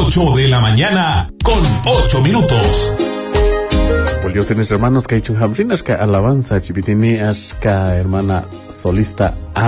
8 de la mañana con 8 minutos. Volvió hermanos que ha hecho un hamrin, alabanza, chipitini, hermana solista.